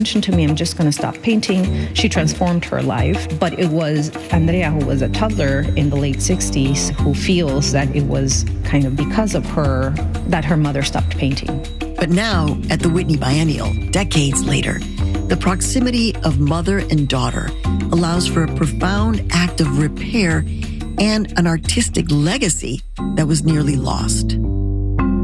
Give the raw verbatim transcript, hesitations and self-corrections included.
mentioned to me, I'm just going to stop painting. She transformed her life. But it was Andrea, who was a toddler in the late sixties, who feels that it was kind of because of her that her mother stopped painting. But now, at the Whitney Biennial, decades later, the proximity of mother and daughter allows for a profound act of repair and an artistic legacy that was nearly lost.